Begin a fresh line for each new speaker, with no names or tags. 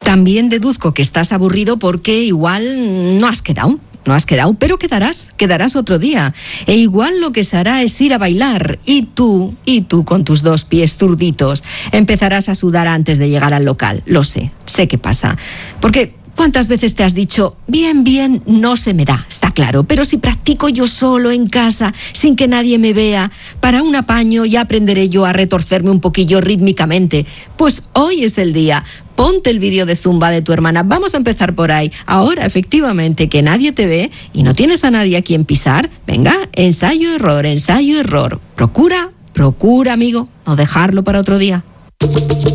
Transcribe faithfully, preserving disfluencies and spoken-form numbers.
También deduzco que estás aburrido porque igual no has quedado. No has quedado, pero quedarás, quedarás otro día. E igual lo que se hará es ir a bailar. Y tú, y tú con tus dos pies zurditos, empezarás a sudar antes de llegar al local. Lo sé, sé qué pasa. Porque ¿cuántas veces te has dicho, bien, bien, no se me da, está claro, pero si practico yo solo en casa, sin que nadie me vea, para un apaño ya aprenderé yo a retorcerme un poquillo rítmicamente? Pues hoy es el día. Ponte el vídeo de Zumba de tu hermana. Vamos a empezar por ahí. Ahora, efectivamente, que nadie te ve y no tienes a nadie a quien pisar, venga, ensayo, error, ensayo, error. Procura, procura, amigo, no dejarlo para otro día.